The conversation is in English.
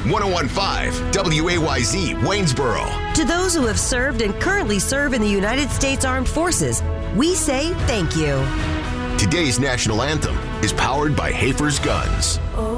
101.5 WAYZ Waynesboro. To those who have served and currently serve in the United States Armed Forces, we say thank you. Today's national anthem is powered by Hafer's Guns.